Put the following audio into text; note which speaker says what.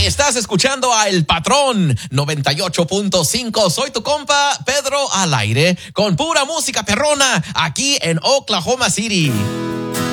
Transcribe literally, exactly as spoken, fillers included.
Speaker 1: Estás escuchando a El Patrón noventa y ocho punto cinco. Soy tu compa Pedro al aire con pura música perrona aquí en Oklahoma City.